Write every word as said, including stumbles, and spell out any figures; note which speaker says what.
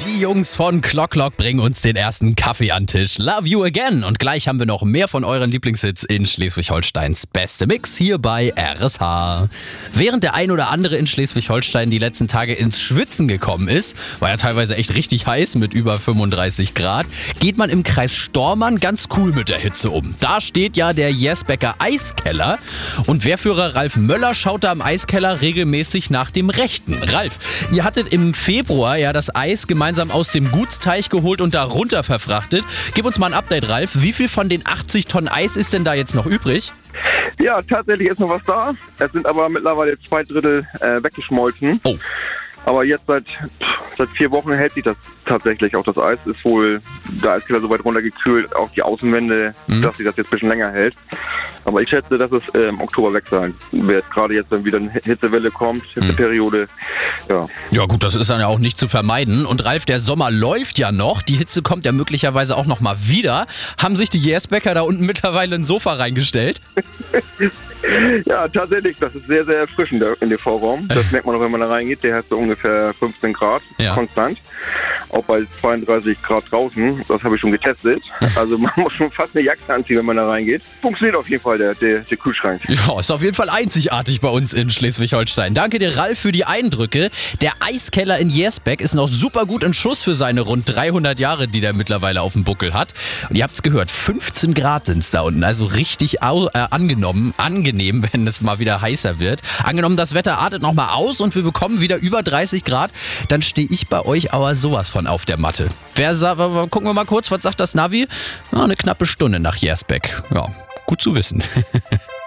Speaker 1: Die Jungs von Clock Clock bringen uns den ersten Kaffee an den Tisch. Love You Again. Und gleich haben wir noch mehr von euren Lieblingshits in Schleswig-Holsteins beste Mix hier bei R S H. Während der ein oder andere in Schleswig-Holstein die letzten Tage ins Schwitzen gekommen ist, war ja teilweise echt richtig heiß mit über fünfunddreißig Grad, geht man im Kreis Stormann ganz cool mit der Hitze um. Da steht ja der Jersbecker Eiskeller und Wehrführer Ralf Möller schaut da im Eiskeller regelmäßig nach dem Rechten. Ralf, ihr hattet im Februar ja das Eis gemeinsam aus dem Gutsteich geholt und da runter verfrachtet. Gib uns mal ein Update, Ralf. Wie viel von den achtzig Tonnen Eis ist denn da jetzt noch übrig?
Speaker 2: Ja, tatsächlich ist noch was da. Es sind aber mittlerweile zwei Drittel äh, weggeschmolzen.
Speaker 1: Oh.
Speaker 2: Aber jetzt seit, seit vier Wochen hält sich das tatsächlich auch das Eis. Ist wohl der Eiskeller so weit runtergekühlt, auch die Außenwände, mhm. dass sich das jetzt ein bisschen länger hält. Aber ich schätze, dass es äh, im Oktober weg sein wird. Gerade jetzt, wenn wieder eine Hitzewelle kommt, Hitzeperiode. Ja.
Speaker 1: Ja gut, das ist dann ja auch nicht zu vermeiden. Und Ralf, der Sommer läuft ja noch. Die Hitze kommt ja möglicherweise auch noch mal wieder. Haben sich die Jersbecker da unten mittlerweile ein Sofa reingestellt?
Speaker 2: Ja, tatsächlich. Das ist sehr, sehr erfrischend in dem Vorraum. Das merkt man auch, wenn man da reingeht. Der hat so ungefähr fünfzehn Grad ja. konstant. Auch bei zweiunddreißig Grad draußen. Das habe ich schon getestet. Also man muss schon fast eine Jacke anziehen, wenn man da reingeht. Funktioniert auf jeden Fall der, der, der Kühlschrank.
Speaker 1: Ja, ist auf jeden Fall einzigartig bei uns in Schleswig-Holstein. Danke dir, Ralf, für die Eindrücke. Der Eiskeller in Jersbeck ist noch super gut in Schuss für seine rund dreihundert Jahre, die der mittlerweile auf dem Buckel hat. Und ihr habt es gehört, fünfzehn Grad sind es da unten. Also richtig au- äh, angenommen, angenehm, wenn es mal wieder heißer wird. Angenommen, das Wetter artet noch mal aus und wir bekommen wieder über dreißig Grad, dann stehe ich bei euch aber sowas von auf der Matte. Wer sa- gucken wir mal kurz, was sagt das Navi? Ja, eine knappe Stunde nach Jersbeck. Ja, gut zu wissen.